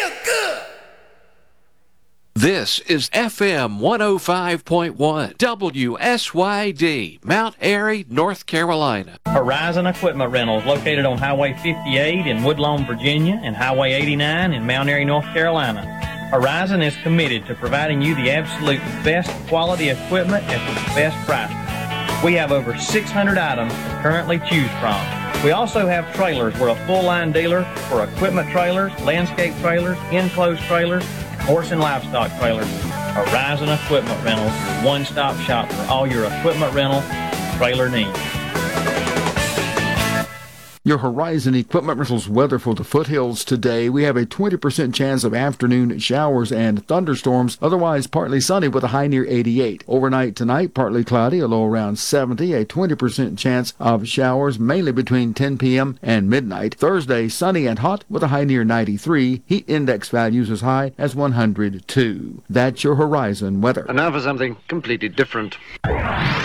feel good. This is FM 105.1 WSYD, Mount Airy, North Carolina. Horizon Equipment Rentals, located on Highway 58 in Woodlawn, Virginia, and Highway 89 in Mount Airy, North Carolina. Horizon is committed to providing you the absolute best quality equipment at the best price. We have over 600 items to currently choose from. We also have trailers. We're a full-line dealer for equipment trailers, landscape trailers, enclosed trailers, horse and livestock trailers. Horizon Equipment Rentals, your one-stop shop for all your equipment rental trailer needs. Your Horizon Equipment Rentals weather for the foothills today. We have a 20% chance of afternoon showers and thunderstorms, otherwise partly sunny with a high near 88. Overnight tonight, partly cloudy, a low around 70, a 20% chance of showers, mainly between 10 p.m. and midnight. Thursday, sunny and hot with a high near 93. Heat index values as high as 102. That's your Horizon weather. And now for something completely different.